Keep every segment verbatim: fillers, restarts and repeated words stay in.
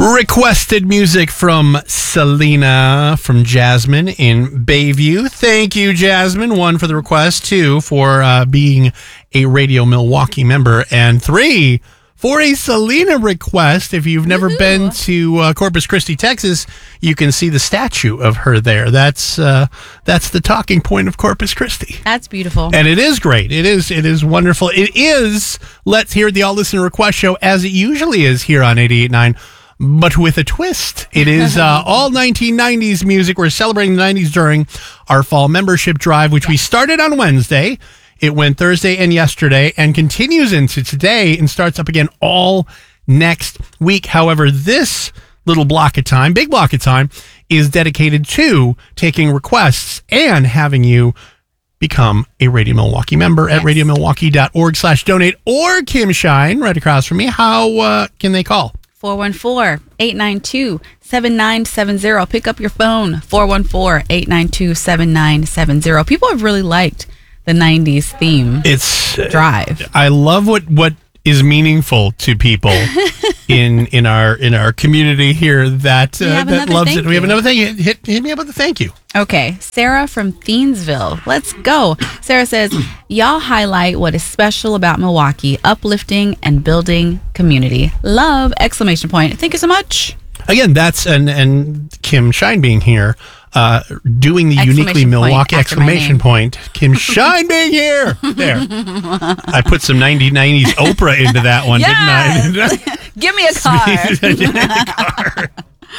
Requested music from Selena from Jasmine in Bayview. Thank you, Jasmine. One, for the request. Two, for uh, being a Radio Milwaukee member. And three, for a Selena request. If you've never Woo-hoo. been to uh, Corpus Christi, Texas, you can see the statue of her there. That's uh, that's the talking point of Corpus Christi. That's beautiful. And it is great. It is it is wonderful. It is, let's hear the All Listener Request Show, as it usually is here on eighty-eight point nine. But with a twist. It is uh, all nineteen nineties music. We're celebrating the nineties during our fall membership drive, which we started on Wednesday. It went Thursday and yesterday and continues into today and starts up again all next week. However, this little block of time, big block of time, is dedicated to taking requests and having you become a Radio Milwaukee member at Yes. radio milwaukee dot org slash donate. Or Kim Shine, right across from me, how uh, can they call? four one four, eight nine two, seven nine seven zero. Pick up your phone. four one four, eight nine two, seven nine seven zero. People have really liked the nineties theme. It's Drive. I love what what is meaningful to people in in our in our community here that uh, We have that another loves thank it. We have you. another thing. Hit, hit hit me up with a thank you. Okay, Sarah from Thiensville. Let's go. Sarah says, y'all highlight what is special about Milwaukee, uplifting and building community. Love! Exclamation point. Thank you so much. Again, that's and and Kim Shine being here, uh, doing the Exclamation uniquely point Milwaukee after my exclamation name. point. Kim Shine being here. There. I put some nineteen nineties Oprah into that one, Yes! didn't I? Give me a car.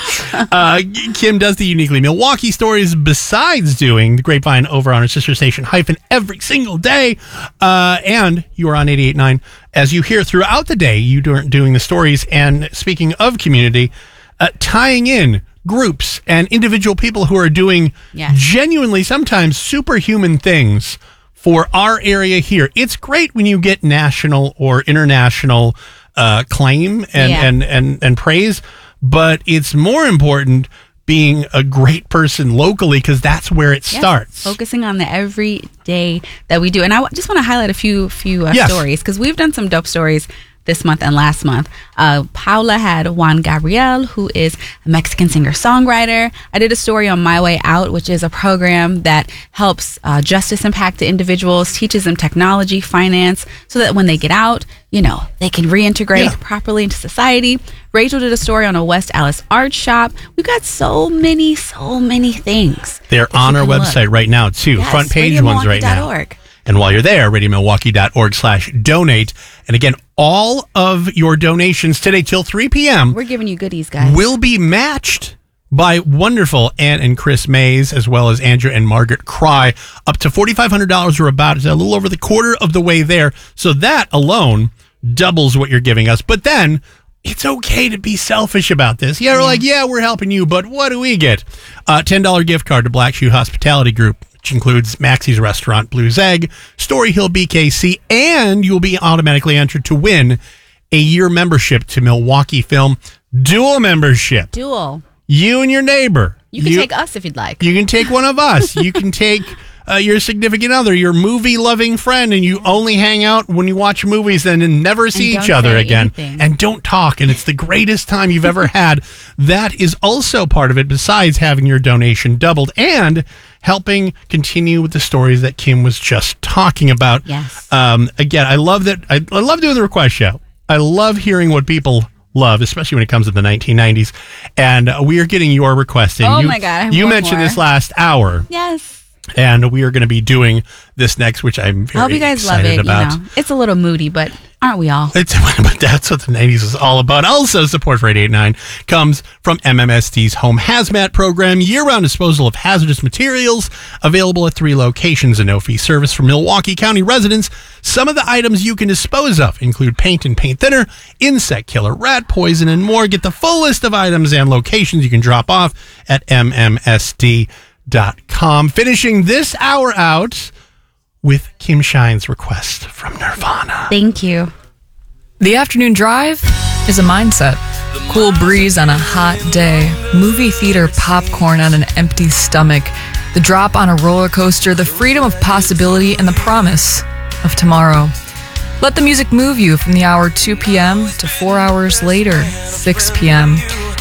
Uh, Kim does the uniquely Milwaukee stories besides doing the Grapevine over on her sister station Hyphen every single day. Uh, and you are on eighty-eight point nine as you hear throughout the day, you do, doing the stories. And speaking of community, uh, tying in groups and individual people who are doing Yes. genuinely sometimes superhuman things for our area here. It's great when you get national or international uh, claim and, Yeah. and, and, and praise. But it's more important being a great person locally because that's where it Yes, starts. focusing on the everyday that we do. And I w- just want to highlight a few few uh, Yes. stories because we've done some dope stories this month and last month. Uh, Paula had Juan Gabriel, who is a Mexican singer-songwriter. I did a story on My Way Out, which is a program that helps uh, justice impacted individuals, teaches them technology, finance, so that when they get out, you know, they can reintegrate Yeah. properly into society. Rachel did a story on a West Allis art shop. We've got so many, so many things. They're that on you our can look. website right now, too. Yes, Front page radio ones right milwaukee dot now. org. And while you're there, radio milwaukee dot org slash donate. And again, all of your donations today till three p.m. We're giving you goodies, guys. will be matched by wonderful Ann and Chris Mays, as well as Andrew and Margaret Cry, up to forty-five hundred dollars or about. It's a little over the quarter of the way there. So that alone doubles what you're giving us. But then it's okay to be selfish about this. Yeah, we're like, yeah, we're helping you, but what do we get? Uh, ten dollars gift card to Black Shoe Hospitality Group, which includes Maxie's Restaurant, Blues Egg, Story Hill B K C, and you'll be automatically entered to win a year membership to Milwaukee Film, dual membership. Dual. You and your neighbor. You can take us if you'd like. You can take one of us. You can take uh, your significant other, your movie-loving friend, and you only hang out when you watch movies and then never see don't each other say again. anything. And don't talk. And it's the greatest time you've ever had. That is also part of it, besides having your donation doubled and helping continue with the stories that Kim was just talking about. Yes. Um, again, I love that. I, I love doing the request show. I love hearing what people love, especially when it comes to the nineteen nineties. And uh, we are getting your request in. Oh you, my God, I have You one mentioned more. this last hour. Yes. And we are going to be doing this next, which I'm very I hope you guys love excited it. about. You know, it's a little moody, but aren't we all? It's, but that's what the nineties is all about. Also, support for eighty-eight point nine comes from M M S D's Home Hazmat Program, year-round disposal of hazardous materials, available at three locations, a no-fee service for Milwaukee County residents. Some of the items you can dispose of include paint and paint thinner, insect killer, rat poison, and more. Get the full list of items and locations you can drop off at M M S D dot com. Finishing this hour out with Kim Shine's request from Nirvana. Thank you. The afternoon drive is a mindset. Cool breeze on a hot day, movie theater popcorn on an empty stomach, the drop on a roller coaster, the freedom of possibility, and the promise of tomorrow. Let the music move you from the hour two p.m. to four hours later, six p.m.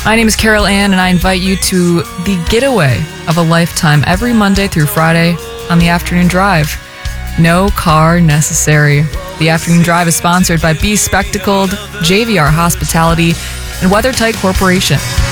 My name is Carol Ann, and I invite you to the getaway of a lifetime every Monday through Friday on the Afternoon Drive. No car necessary. The Afternoon Drive is sponsored by Be Spectacled, J V R Hospitality, and WeatherTight Corporation.